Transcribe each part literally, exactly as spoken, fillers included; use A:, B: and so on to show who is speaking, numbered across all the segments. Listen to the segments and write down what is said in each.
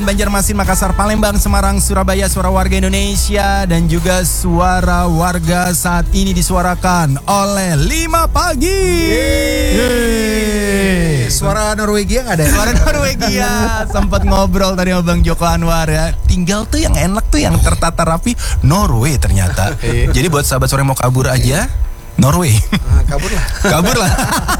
A: Banjarmasin, Makassar, Palembang, Semarang, Surabaya, suara warga Indonesia dan juga suara warga saat ini disuarakan oleh lima pagi.
B: Yeay. Suara Norwegia nggak ada?
A: Suara Norwegia. Sempat ngobrol tadi sama Bang Joko Anwar ya. Tinggal tuh yang enak tuh yang tertata rapi Norway ternyata. Jadi buat sahabat sore mau kabur aja, Norway.
B: Ah, kabur lah.
A: Kabur lah.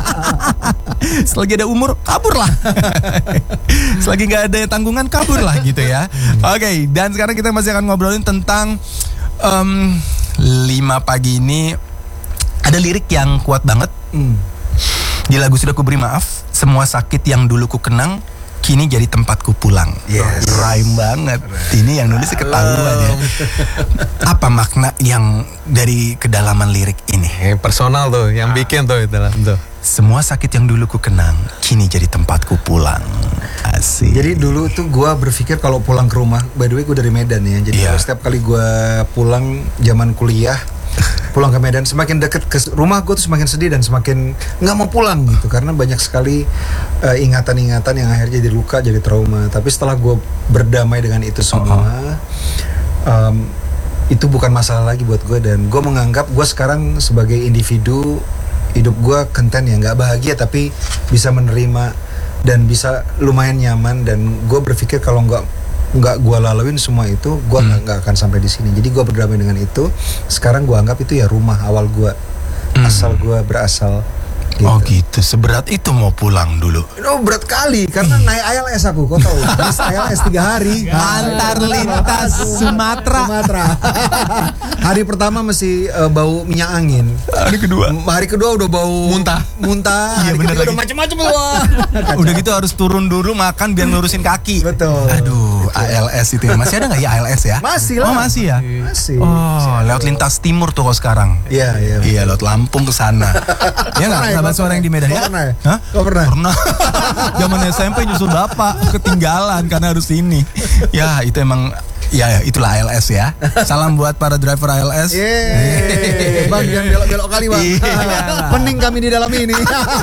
A: Selagi ada umur, kabur lah. Selagi gak ada tanggungan, kabur lah gitu ya. Oke, okay, dan sekarang kita masih akan ngobrolin tentang um, lima pagi ini. Ada lirik yang kuat banget. hmm. Di lagu Sudah Ku Beri Maaf, semua sakit yang dulu ku kenang kini jadi tempatku pulang.
B: Yes.
A: Rhyme banget. Ini yang nulis ketahuan ya. Apa makna yang dari kedalaman lirik ini?
C: Eh, personal tuh, yang bikin tuh dalam tuh.
A: Semua sakit yang dulu ku kenang kini jadi tempatku pulang. Asik.
B: Jadi dulu tuh gue berpikir kalau pulang ke rumah, by the way gue dari Medan ya. Jadi
A: yeah.
B: setiap kali gue pulang zaman kuliah, pulang ke Medan, semakin deket ke rumah gue tuh semakin sedih dan semakin nggak mau pulang gitu, karena banyak sekali uh, ingatan-ingatan yang akhirnya jadi luka, jadi trauma. Tapi setelah gue berdamai dengan itu semua, uh-huh. um, itu bukan masalah lagi buat gue, dan gue menganggap gue sekarang sebagai individu, hidup gue konten ya, nggak bahagia tapi bisa menerima dan bisa lumayan nyaman. Dan gue berpikir kalau nggak nggak gue laluin semua itu, gue nggak hmm. akan sampai di sini. Jadi gue berdamai dengan itu. Sekarang gue anggap itu ya rumah awal gue, hmm. asal gue berasal. Gitu.
A: Oh gitu, seberat itu mau pulang dulu.
B: Oh berat kali, karena naik I L S aku, kau tahu. Habis I L S tiga hari.
A: Antar lintas Sumatera.
B: Sumatera. Hari pertama masih uh, bau minyak angin.
A: Hari kedua.
B: Hari kedua udah bau
C: muntah.
B: Muntah.
A: Iya,
B: hari
A: bener
B: ketiga
A: lagi.
B: udah macem-macem loh.
A: Udah gitu harus turun dulu makan biar ngurusin kaki.
B: Betul.
A: Aduh, I L S itu ya. Masih ada nggak ya I L S ya?
B: Masih lah.
A: Oh masih ya.
B: Masih.
A: Oh,
B: masih
A: lewat lintas timur tuh kok sekarang.
B: Iya iya.
A: Iya, lewat Lampung ke sana. Ya nggak? Sahabat suara yang di Medan ya?
B: Pernah ya?
A: Hah?
B: Kau pernah?
A: Pernah. Zaman S M P nyusul bapak, ketinggalan karena harus ini. Ya itu emang, ya itulah I L S ya. Salam buat para driver I L S.
B: Yeay. Bang jangan belok-belok kali bang. Pening kami di dalam ini.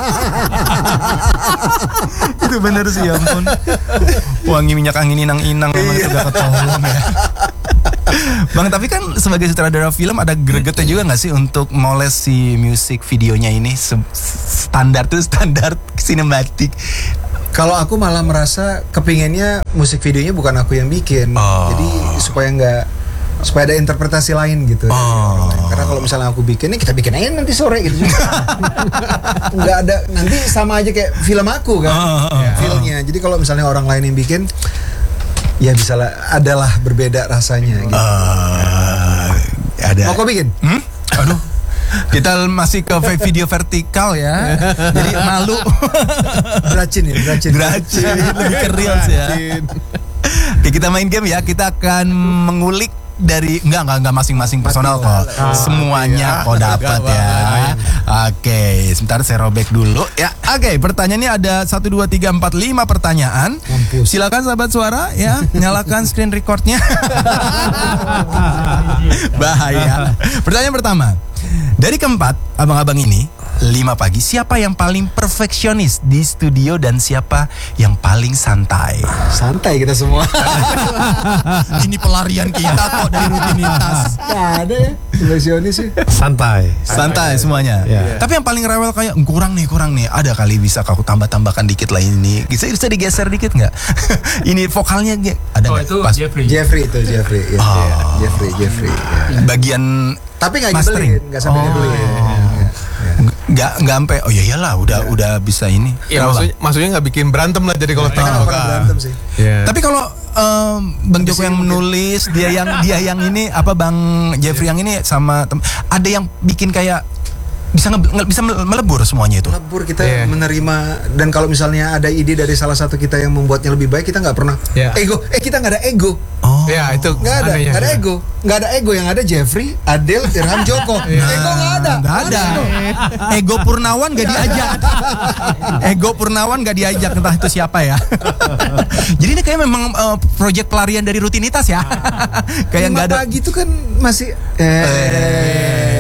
A: Itu bener sih ya ampun. Wangi minyak angin inang-inang memang sudah ketolong ya. Bang, tapi kan sebagai sutradara film ada gregetnya juga gak sih untuk moles si musik videonya ini? Standar tuh standar sinematik.
B: Kalau aku malah merasa kepinginnya musik videonya bukan aku yang bikin.
A: Oh.
B: Jadi supaya nggak, supaya ada interpretasi lain gitu.
A: Oh.
B: Karena kalau misalnya aku bikin, ini kita bikin aja nanti sore gitu. Nggak ada, nanti sama aja kayak film aku kan,
A: oh, oh,
B: filmnya. Jadi kalau misalnya orang lain yang bikin, ya bisa lah, adalah berbeda rasanya. Gitu.
A: Uh, ada.
B: Mau kau bikin?
A: Hmm? Aduh. Kita masih ke video vertikal ya. Jadi malu.
B: Dracin ya, dracin.
A: Dracin, lebih ke reels ya. Oke, kita main game ya. Kita akan mengulik dari enggak enggak enggak masing-masing personal kok.
B: Oh,
A: semuanya
C: iya.
A: kok dapat ya. Oke, sebentar saya robek dulu ya. Oke, pertanyaannya ada satu dua tiga empat lima pertanyaan.
B: Mampus.
A: Silakan sahabat suara ya, nyalakan screen recordnya. Bahaya. Pertanyaan pertama. Dari keempat abang-abang ini, lima pagi, siapa yang paling perfeksionis di studio dan siapa yang paling santai?
B: Santai kita semua.
A: Ini pelarian kita kok dari rutinitas.
B: Gak ada ya, perfeksionis sih.
C: Santai.
A: Santai semuanya.
C: Yeah.
A: Tapi yang paling rewel kayak kurang nih, kurang nih. Ada kali bisa aku tambah-tambahkan dikit lah ini. Bisa bisa digeser dikit nggak? Ini vokalnya ada nggak?
D: Oh itu
A: Pas.
D: Jeffrey.
B: Jeffrey itu Jeffrey. Ya,
A: Oh.
B: ya. Jeffrey Jeffrey. Ya.
A: Bagian
B: Tapi nggak
A: mastering.
B: nyebelin, nggak sampai
A: Oh.
B: nyebelin. Ya, ya, ya.
A: nggak nggak sampai. Oh ya iyalah, udah
B: Ya.
A: udah bisa ini.
C: Ya,
A: Kenapa,
C: maksudnya maksudnya nggak bikin berantem lah jadi kalau
B: Mereka
C: tengah
B: nggak pernah berantem sih.
C: Ya.
A: Tapi kalau um, Bang Joko yang menulis, dia yang dia yang ini apa Bang Jeffrey yang ini sama tem- ada yang bikin kayak bisa nge, nge- bisa melebur semuanya itu.
B: Lebur kita
C: Yeah.
B: menerima, dan kalau misalnya ada ide dari salah satu kita yang membuatnya lebih baik, kita nggak pernah
C: Yeah.
B: ego. Eh kita nggak ada ego,
A: Oh.
C: Ya itu
B: nggak ada,
C: aneh ya.
B: nggak ada ego, nggak ada ego. Yang ada Jeffrey, Adel, Irham, Joko. Ego nggak ada,
A: Nggak ada. Ego Purnawan gak diajak. Ego Purnawan gak diajak, entah itu siapa ya. Jadi ini kayak memang uh, proyek pelarian dari rutinitas ya. Kayak
B: Lima
A: nggak ada.
B: pagi itu kan masih eh, gitu kan.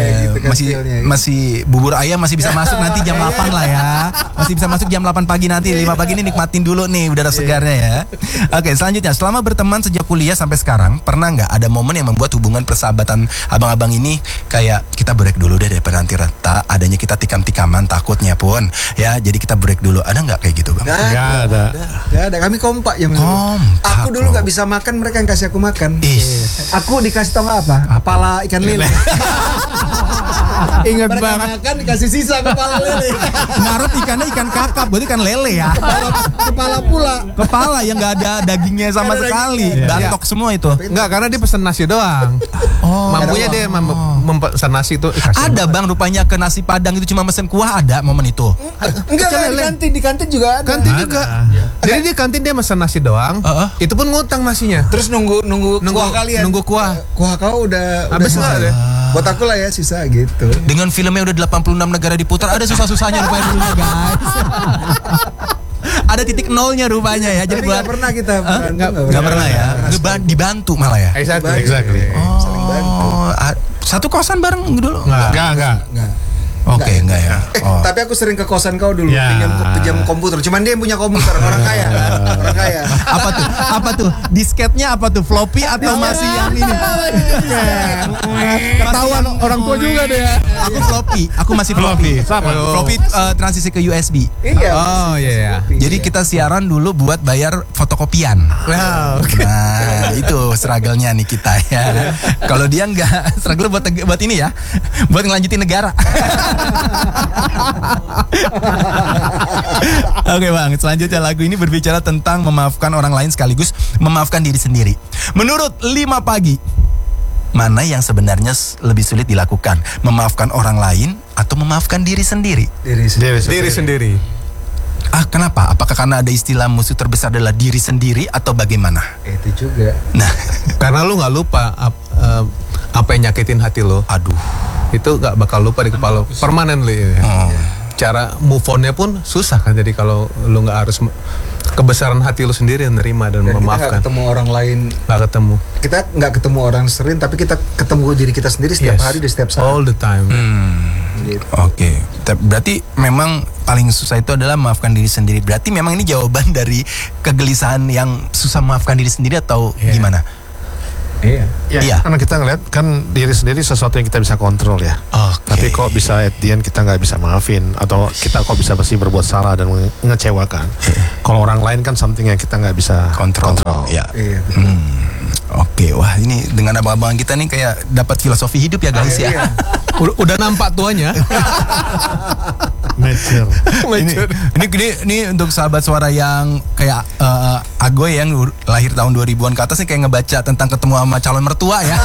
A: masih
B: Kastilnya, gitu.
A: masih bubur ayam masih bisa masuk nanti jam delapan lah ya. Masih bisa masuk jam delapan pagi nanti. lima pagi ini nikmatin dulu nih udara segarnya ya. Oke, selanjutnya selama berteman sejak kuliah sampai sekarang, pernah nggak ada momen yang membuat hubungan persahabatan abang-abang ini kayak kita break dulu deh daripada nanti retak, adanya kita tikam-tikaman takutnya pun ya. Jadi kita break dulu. Ada nggak kayak gitu, Bang?
C: Nggak ada.
B: Gak ada, kami kompak ya.
A: Kompak,
B: Aku dulu
A: kok.
B: nggak bisa makan, mereka yang kasih aku makan.
A: Ih.
B: Aku dikasih tau nggak apa? Kepala ikan lele.
C: Ingat
B: Mereka
C: banget.
B: makan dikasih sisa kepala lele.
A: Ngarep ikannya ikan kakap, berarti ikan lele ya.
B: Kepala, kepala pula.
A: Kepala yang nggak ada dagingnya sama
B: Nggak ada
A: sekali,
B: dagingnya.
A: bantok semua itu.
C: Enggak, karena dia pesan nasi doang.
A: Oh.
C: Mampunya dia mem mempesan nasi itu. eh, kasih
A: Ada Bang rupanya ke nasi padang itu cuma mesen kuah, ada momen itu.
B: Enggak, enggak, di kantin, di kantin juga ada.
C: Kantin juga. Jadi dia kantin dia pesan nasi doang.
A: Heeh.
C: Itu pun ngutang nasinya.
B: Terus nunggu nunggu,
C: Nunggu-
B: kuah kalian.
C: nunggu kuah.
B: Kuah kau udah
C: Habis
B: udah
C: nggak
B: selesai.
C: deh?
B: Buat aku lah ya sisa gitu.
A: Dengan filmnya udah delapan puluh enam negara diputar, ada susah-susahnya rupanya dulu guys. Ada titik nolnya rupanya ya. Jadi
B: Tapi
A: buat
B: nggak pernah kita berantem,
C: nggak-
A: nggak pernah ya. Ngeba- dibantu malah ya.
C: Exactly.
B: Bantu.
C: Exactly.
B: Saling bantu.
A: Oh, a- satu kosan bareng dulu.
C: Enggak, enggak.
B: Enggak.
A: Oke, enggak ya.
B: Eh,
A: Oh.
B: tapi aku sering ke kosan kau dulu,
C: Ya.
B: pinjam pinjam komputer. Cuman dia yang punya komputer, orang kaya. Orang kaya.
A: Apa tuh? Apa tuh? Disketnya apa tuh? Floppy atau masih yang ini?
C: Ketahuan orang tua juga deh ya.
A: Aku floppy, aku masih floppy.
C: Floppy, sama.
A: Floppy uh, transisi ke U S B.
B: Iya.
C: Oh iya ya.
A: Jadi kita siaran dulu buat bayar fotokopian.
C: Wow.
A: Nah, itu struggle-nya nih kita ya. Kalau dia nggak struggle buat buat ini ya, buat ngelanjutin negara. Oke Bang, selanjutnya lagu ini berbicara tentang memaafkan orang lain sekaligus memaafkan diri sendiri. Menurut Lima Pagi, mana yang sebenarnya s- lebih sulit dilakukan? Memaafkan orang lain atau memaafkan diri sendiri?
B: Diri sendiri.
C: Diri sendiri.
A: Ah, kenapa? Apakah karena ada istilah musuh terbesar adalah diri sendiri atau bagaimana?
B: Itu juga.
A: Nah,
C: Karena lu nggak lupa ap- eh, apa yang nyakitin hati lo.
A: aduh.
C: Itu nggak bakal lupa di kepala lo. Permanently. Ya.
A: Oh.
C: Cara move on-nya pun susah kan. Jadi kalau lu nggak harus me- kebesaran hati lu sendiri yang nerima dan,
B: Dan kita nggak
C: memaafkan.
B: ketemu orang lain.
C: Nggak ketemu.
B: Kita nggak ketemu orang sering, tapi kita ketemu diri kita sendiri setiap
C: Yes.
B: hari di setiap saat.
C: All the time.
A: Hmm.
B: Gitu.
A: Oke, Te- berarti memang paling susah itu adalah memaafkan diri sendiri. Berarti memang ini jawaban dari kegelisahan yang susah memaafkan diri sendiri atau
C: Iya.
A: gimana?
B: Iya.
D: Ya,
A: Iya.
D: karena kita ngeliat kan diri sendiri sesuatu yang kita bisa kontrol ya.
A: Oke.
D: Tapi kok bisa at the end kita nggak bisa maafin atau kita kok bisa pasti berbuat salah dan menge- mengecewakan. Kalau orang lain kan something yang kita nggak bisa
A: kontrol? Ya.
B: Iya.
A: Hmm. Oke, wah ini dengan abang-abang kita nih kayak dapat filosofi hidup ya guys ya.
C: Udah, udah nampak tuanya.
D: Mature.
A: ini, ini, ini, ini untuk sahabat suara yang kayak eh, Agoy yang ur- lahir tahun dua ribuan ke atas nih kayak ngebaca tentang ketemu sama calon mertua ya.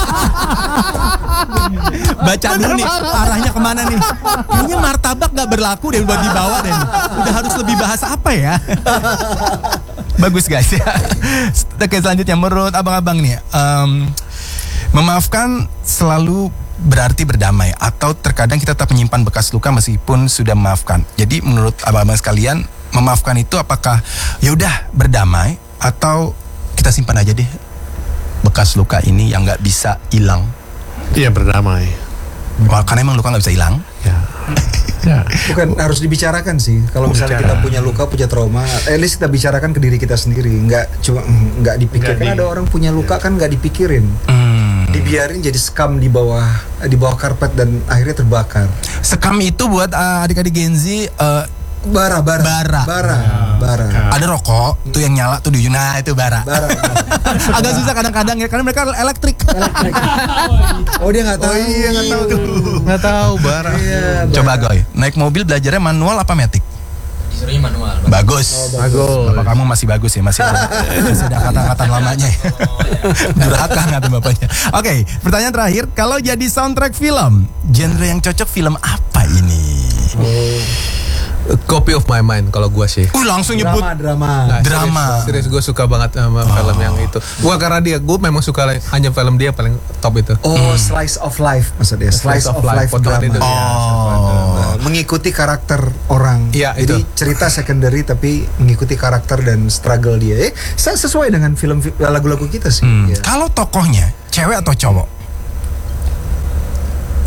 A: Baca dulu nih arahnya kemana nih. Kayaknya martabak gak berlaku deh buat dibawa deh nih. Udah harus lebih bahasa apa ya. Bagus guys ya. Oke, selanjutnya menurut abang-abang nih, em, memaafkan selalu berarti berdamai atau terkadang kita tetap menyimpan bekas luka meskipun sudah memaafkan. Jadi menurut abang-abang sekalian, memaafkan itu apakah ya udah berdamai atau kita simpan aja deh bekas luka ini yang nggak bisa hilang?
D: Iya, berdamai.
A: Wah, karena emang luka nggak bisa hilang.
D: Ya. Ya.
B: Bukan harus dibicarakan sih. Kalau misalnya
C: Bicara.
B: kita punya luka, punya trauma, at least kita bicarakan ke diri kita sendiri. Nggak cuma mm, nggak dipikir.
D: Nggak
B: Kan
D: di-
B: ada orang punya luka kan nggak dipikirin.
A: Hmm.
B: Dibiarin jadi skam di bawah di bawah karpet dan akhirnya terbakar.
A: Sekam itu buat uh, adik-adik Gen Z uh,
B: Bara, bara,
A: Bara.
B: bara, bara.
A: ada rokok tuh yang nyala tuh di ujung. Nah itu bara.
B: Bara.
A: Agak susah kadang-kadang ya karena mereka elektrik.
B: Oh dia nggak tahu.
C: Oh iya nggak tahu tuh. Nggak tahu barang.
B: Iya,
A: Coba Goy, naik mobil belajarnya manual apa matic?
E: Disuruhnya manual.
A: Bagus.
C: Bagus.
A: Bapak kamu masih bagus ya, masih ada, masih ada kata-kata lamanya ya. Durhaka nggak tuh bapaknya. Oke, pertanyaan terakhir, kalau jadi soundtrack film, genre yang cocok film apa ini?
C: Copy of my mind kalau gua sih.
A: Uh langsung nyebut
B: Drama, drama.
C: Nah,
A: drama.
C: Serius, serius gue suka banget sama film yang itu. Gua karena dia, gue memang suka hanya film dia paling top itu.
B: Oh, slice of life maksudnya. Slice, of, life,
C: potongan
B: drama.
C: itu.
A: Oh.
B: Uh, mengikuti karakter orang.
C: Iya,
B: Jadi
C: itu.
B: cerita secondary tapi mengikuti karakter dan struggle dia. Eh, se- sesuai dengan film fi- lagu-lagu kita sih.
A: Hmm.
B: Ya.
A: Kalau tokohnya cewek atau cowok?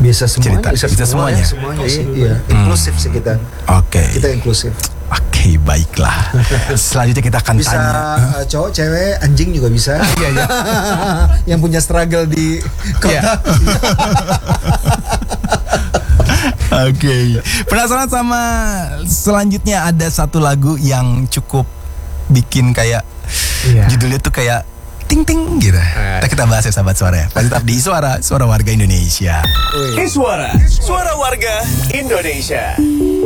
B: Bisa semuanya,
A: cerita, bisa semuanya.
B: Semuanya sih, iya. Inklusif sih kita.
A: Oke.
B: Kita inklusif.
A: Oke, baiklah. Selanjutnya kita akan
B: Bisa
A: tanya.
B: uh, cowok, cewek, anjing juga bisa.
A: Iya, iya.
B: Yang punya struggle di kota.
A: Oke. Penasaran sama selanjutnya ada satu lagu yang cukup bikin kayak
C: Iya.
A: judulnya tuh kayak ting ting gitu. Kita kita bahas ya sahabat suara ya. Masih tetap di suara suara warga Indonesia.
E: Suara, suara warga Indonesia.